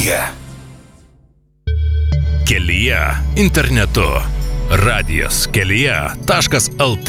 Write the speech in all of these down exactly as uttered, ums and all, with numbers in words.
kelyje. Kelyje internetu. Radijas kelyje taškas lt.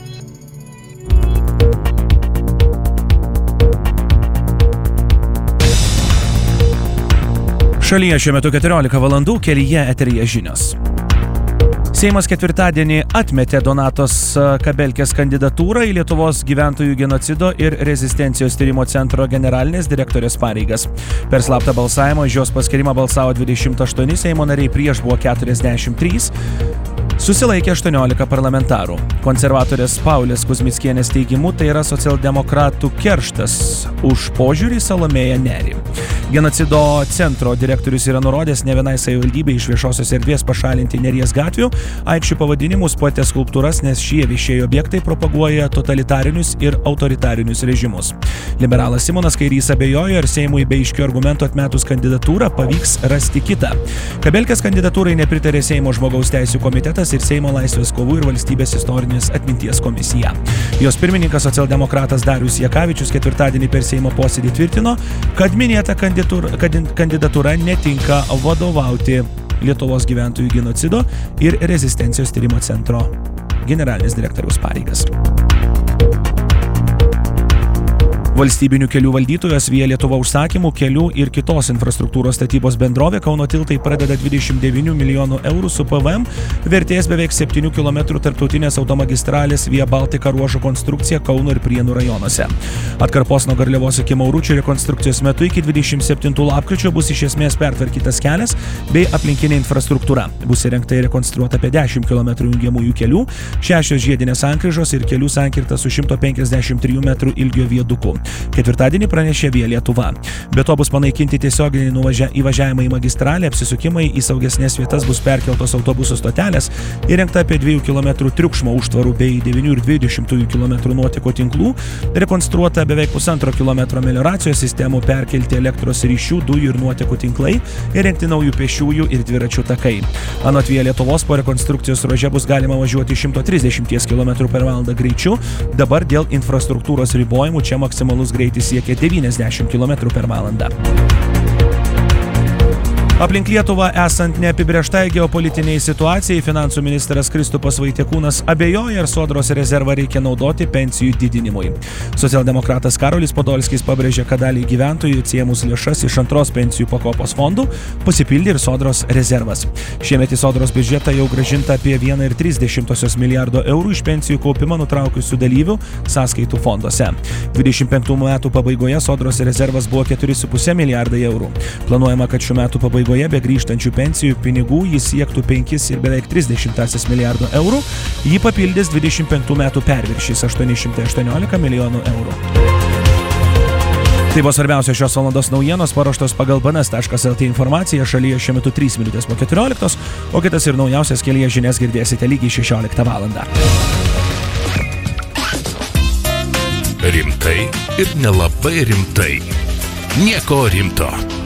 Šalyje šiuo metu keturiolika valandų, kelyje eteryje žinios. Seimas ketvirtadienį atmetė Donatos Kabelkės kandidatūrą į Lietuvos gyventojų genocido ir rezistencijos tyrimo centro generalinės direktorės pareigas. Per slaptą balsavimą už jos paskyrimą balsavo dvidešimt aštuoni Seimo nariai, prieš buvo keturiasdešimt trys. Susilaikė aštuoniolika parlamentarų. Konservatorės Paulės Kuzmickienės teigimu, tai yra socialdemokratų kerštas už požiūrį Salomėją Nėrį. Genocido centro direktorius yra nurodęs ne vienai savivaldybei iš viešosios erdvės pašalinti Neries gatvių, aikščių pavadinimus, puotės skulptūras, nes šie viešieji objektai propaguoja totalitarinius ir autoritarinius režimus. Liberalas Simonas Kairys abejojo, ar Seimui be aiškių argumentų atmetus kandidatūrą pavyks rasti kitą. Kabelkės kandidatūrai nepritarė Seimo žmogaus teisių komitetas ir Seimo laisvės kovų ir valstybės istorinės atminties komisija. Jos pirmininkas socialdemokratas Darius Jakavičius ketvirtadienį per Seimo posėdį tvirtino, kad minėta kandidatūra, kandidatūra netinka vadovauti Lietuvos gyventojų genocido ir rezistencijos tyrimo centro generalinės direktoriaus pareigas. Valstybinių kelių valdytojas Via Lietuva užsakymų kelių ir kitos infrastruktūros statybos bendrovė Kauno tiltai pradeda dvidešimt devynių milijonų eurų su P V M vertės beveik septynių kilometrų tarptautinės automagistralės Via Baltica ruožo konstrukcija Kauno ir Prienų rajonuose. Atkarpos nuo Garliavos iki Mauručio rekonstrukcijos metu iki dvidešimt septintų lapkričio bus iš esmės pertvarkytas kelias bei aplinkinė infrastruktūra. Bus įrengta ir rekonstruota apie dešimt kilometrų jungiamųjų kelių, šešios žiedinės sankryžos ir kelių sankirta su šimto penkiasdešimt trijų metrų ilgio viaduku. Ketvirtadienį pranešė Via Lietuva. Be to bus panaikinti tiesioginiai nuvažia, įvažiavimai į magistralę, apsisukimai į saugesnės vietas, bus perkeltos autobusų stotelės, įrengta apie dviejų kilometrų triukšmo užtvarų bei devynių ir dvidešimt kilometrų nuotėkų tinklų, rekonstruota beveik pusantro kilometro melioracijos sistemų, perkelti elektros ryšių, dujų ir nuotėkų tinklai, įrengti naujų pėsčiųjų ir dviračių takai. Anot Via Lietuvos, po rekonstrukcijos ruože bus galima važiuoti šimto trisdešimties kilometrų per valandą greičiu, dabar dėl infrastruktūros ribojimų čia maksimalus greitis siekia devyniasdešimt kilometrų per valandą. Aplink Lietuvą esant neapibrėžtai geopolitiniai situacijai, finansų ministras Kristupas Vaitiekūnas abejoja, ar Sodros rezervą reikia naudoti pensijų didinimui. Socialdemokratas Karolis Podolskis pabrėžė, kad dalį gyventojų atsiėmus lėšas iš antros pensijų pakopos fondų pasipildė ir Sodros rezervas. Šiemet į Sodros biudžetą jau grąžinta apie vieną ir tris dešimtosios milijardo eurų iš pensijų kaupimą nutraukusių dalyvių sąskaitų fonduose. dvidešimt penktų metų pabaigoje Sodros rezervas buvo keturi su puse milijardai eurų. Planuojama, kad šių metų pabaigoje be grįžtančių pensijų pinigų jis siektų penkis ir beveik trisdešimt milijardo eurų, jį papildys dvidešimt penktų metų perviršys aštuoni šimtai aštuoniolika milijonų eurų. Tai buvo svarbiausios šios valandos naujienos, paruoštos pagal b n s taškas l t informaciją. Šalyje šiuo metu trys minutės po keturioliktos, o kitas ir naujausias kelyje žinias girdėsite lygiai šešioliktą valandą. Rimtai ir nelabai rimtai. Nieko rimto.